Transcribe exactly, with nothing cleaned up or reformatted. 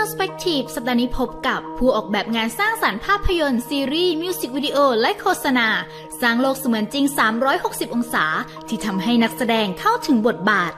Retrospective สัปดาห์นี้พบกับผู้ออกแบบงานสร้างสรรค์ภาพยนตร์ซีรีส์มิวสิกวิดีโอและโฆษณาสร้างโลกเสมือนจริงสามร้อยหกสิบองศาที่ทำให้นักแสดงเข้าถึงบทบาท